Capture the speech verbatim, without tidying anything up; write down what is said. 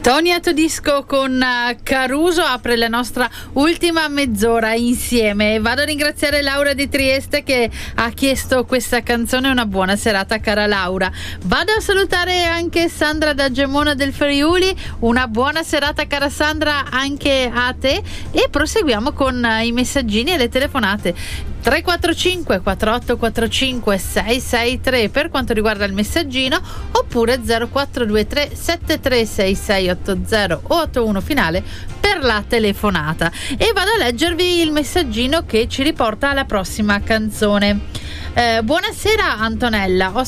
Tonia Todisco con Caruso apre la nostra ultima mezz'ora insieme. Vado a ringraziare Laura di Trieste che ha chiesto questa canzone. Una buona serata, cara Laura. Vado a salutare anche Sandra da Gemona del Friuli. Una buona serata, cara Sandra, anche a te. E proseguiamo con i messaggini e le telefonate. tre quattro cinque quattro otto quattro cinque sei sei tre per quanto riguarda il messaggino, oppure zero quattro due tre sette tre sei sei otto zero o otto uno finale per la telefonata. E vado a leggervi il messaggino che ci riporta alla prossima canzone. Eh, buonasera Antonella, ho